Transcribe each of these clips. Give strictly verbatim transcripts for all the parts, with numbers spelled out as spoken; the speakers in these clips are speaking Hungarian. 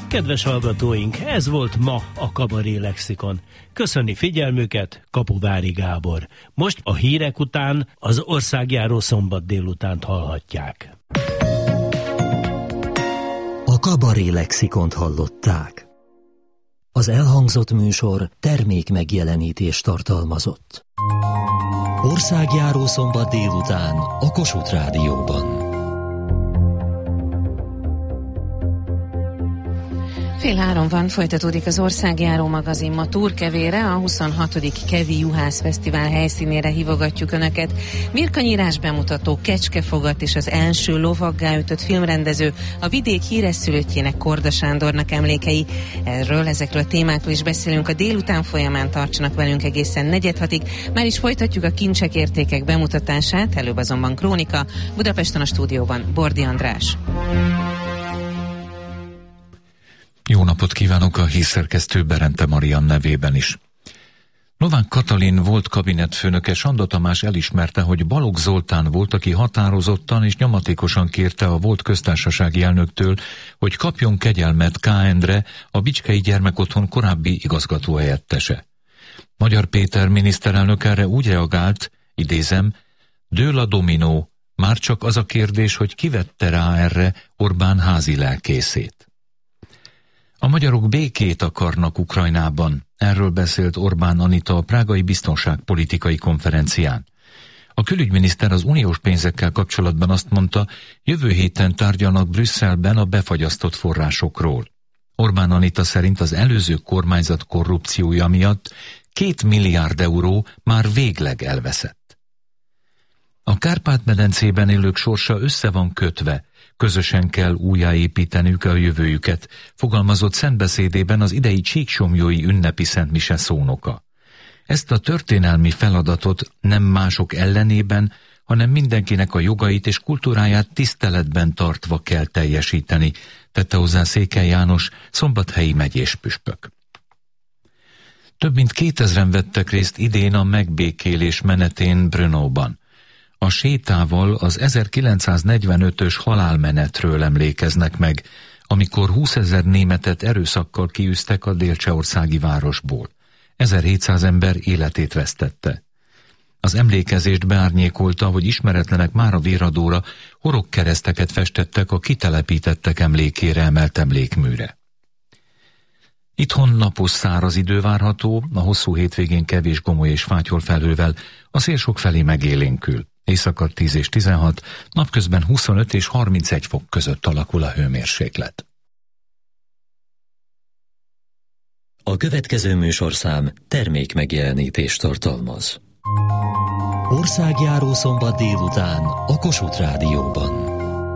Kedves hallgatóink, ez volt ma a Kabaré Lexikon. Köszöni figyelmüket, Kapuvári Gábor. Most a hírek után az országjáró szombat délutánt hallhatják. A Kabaré Lexikont hallották. Az elhangzott műsor termék megjelenítést tartalmazott. Országjáró szombat délután a Kossuth Rádióban. Fél három van, folytatódik az Országjáró magazin ma Turkevére, a huszonhatodik Kevi Juhász Fesztivál helyszínére hívogatjuk Önöket. Birkanyírás bemutató, kecskefogat és az első lovaggá ütött filmrendező, a vidék híres szülöttjének, Korda Sándornak emlékei. Erről, ezekről a témákról is beszélünk a délután folyamán, tartsanak velünk egészen negyedhatig. Már is folytatjuk a kincsek, értékek bemutatását, előbb azonban krónika. Budapesten a stúdióban Bordi András. Jó napot kívánok a hírszerkesztő Berente Marian nevében is. Novák Katalin volt kabinetfőnöke Sanda Tamás elismerte, hogy Balogh Zoltán volt, aki határozottan és nyomatékosan kérte a volt köztársasági elnöktől, hogy kapjon kegyelmet K. Endre, a Bicskei Gyermekotthon korábbi igazgatóhelyettese. Magyar Péter miniszterelnök erre úgy reagált, idézem, dől a dominó, már csak az a kérdés, hogy kivette rá erre Orbán házi lelkészét. A magyarok békét akarnak Ukrajnában, erről beszélt Orbán Anita a prágai biztonságpolitikai konferencián. A külügyminiszter az uniós pénzekkel kapcsolatban azt mondta, jövő héten tárgyalnak Brüsszelben a befagyasztott forrásokról. Orbán Anita szerint az előző kormányzat korrupciója miatt két milliárd euró már végleg elveszett. A Kárpát-medencében élők sorsa össze van kötve, közösen kell újjáépítenünk a jövőjüket, fogalmazott szentbeszédében az idei csíksomlyói ünnepi szentmise szónoka. Ezt a történelmi feladatot nem mások ellenében, hanem mindenkinek a jogait és kultúráját tiszteletben tartva kell teljesíteni, tette hozzá Székely János, szombathelyi megyés püspök. Több mint kétezren vettek részt idén a megbékélés menetén Brnóban. A sétával az ezerkilencszáznegyvenötös halálmenetről emlékeznek meg, amikor húszezer németet erőszakkal kiűztek a délcsehországi városból. ezerhétszáz ember életét vesztette. Az emlékezést beárnyékolta, hogy ismeretlenek már a véradóra horogkereszteket festettek a kitelepítettek emlékére emelt emlékműre. Itthon napos száraz idő várható, a hosszú hétvégén kevés gomoly és fátyol felhővel, a szél sok felé megélénkül. Éjszaka tíz és tizenhat, napközben huszonöt és harmincegy fok között alakul a hőmérséklet. A következő műsorszám termék megjelenítést tartalmaz. Országjáró szombat délután a Kossuth Rádióban.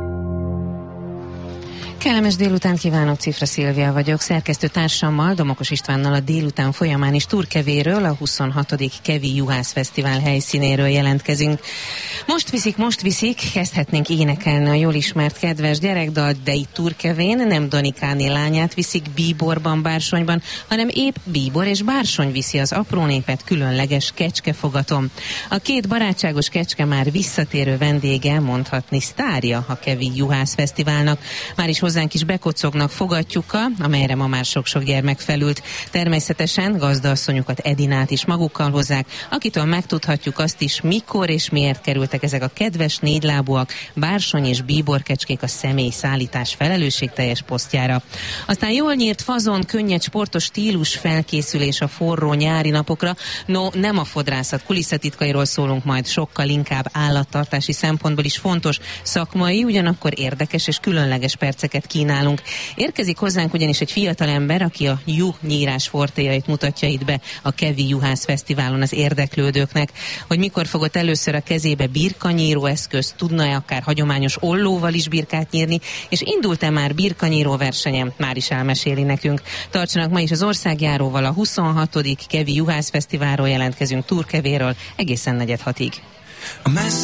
Kellemes délután kívánok, Cifra Szilvia vagyok, szerkesztő társammal, Domokos Istvánnal a délután folyamán is Turkevéről, a huszonhatodik Kevi Juhász Fesztivál helyszínéről jelentkezünk. Most viszik, most viszik, kezdhetnénk énekelni a jól ismert kedves gyerekdalt, de itt Turkevén nem Danikáné lányát viszik bíborban, bársonyban, hanem épp bíbor és bársony viszi az apró népet különleges kecskefogaton. A két barátságos kecske már visszatérő vendége, mondhatni sztárja a Kevi Juhász Fesztiválnak. Már is hozzánk is bekocognak fogattyúkkal, amelyre ma már sok-sok gyermek felült. Természetesen gazdaasszonyukat, Edinát is magukkal hozzák, akitől megtudhatjuk azt is, mikor és miért kerültek ezek a kedves négylábúak, bársony és bíborkecskék a személyszállítás felelősségteljes posztjára. Aztán jól nyírt fazon, könnyed sportos stílus felkészülés a forró nyári napokra. No, nem a fodrászat kulisszatitkairól szólunk majd, sokkal inkább állattartási szempontból is fontos, szakmai, ugyanakkor érdekes és különleges perceket kínálunk. Érkezik hozzánk ugyanis egy fiatalember, aki a juhnyírás fortéjait mutatja itt be a Kevi Juhász Fesztiválon az érdeklődőknek. Hogy mikor fogott először a kezébe birkanyíró eszköz, tudna-e akár hagyományos ollóval is birkát nyírni, és indult-e már birkanyíró versenyem, már is elmeséli nekünk. Tartsanak ma is az országjáróval, a huszonhatodik Kevi Juhász Fesztiválról jelentkezünk Turkevéről egészen negyed hatig.